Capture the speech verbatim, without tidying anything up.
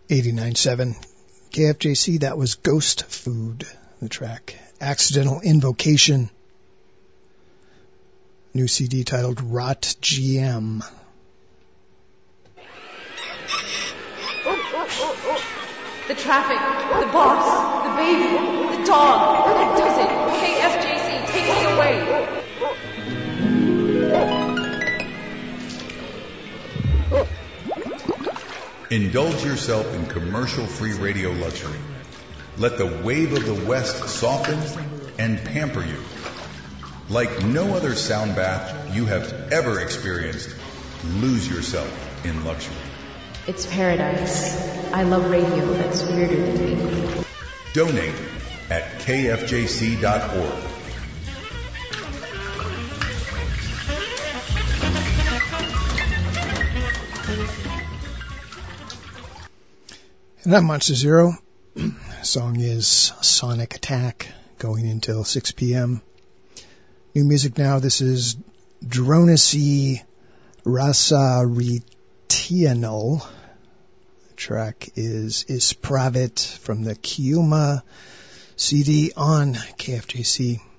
eighty-nine point seven K F J C, that was Ghost Food, the track Accidental Invocation. New C D titled Rot G M. The traffic, the boss, the baby, the dog, that does it. K F J C, take me away. Indulge yourself in commercial-free radio luxury. Let the wave of the West soften and pamper you. Like no other sound bath you have ever experienced, lose yourself in luxury. It's paradise. I love radio that's weirder than me. Donate at K F J C dot org. And I'm Monster Zero. The song is Sonic Attack, going until six p.m. New music now. This is Dronisi Rasaritianul. The track is Ispravit from the Kiuma C D on K F J C.